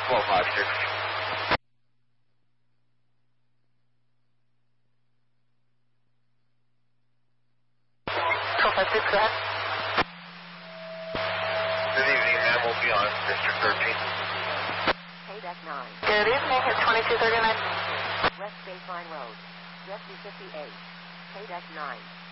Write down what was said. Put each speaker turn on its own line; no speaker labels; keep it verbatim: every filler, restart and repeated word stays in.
twelve five six.
twelve five six, go ahead.
Good evening, ma'am. We'll be on District thirteen.
K-Deck nine.
Good evening, it's twenty-two thirty-nine.
West Baseline Road. Jet two fifty-eight. K-Deck nine.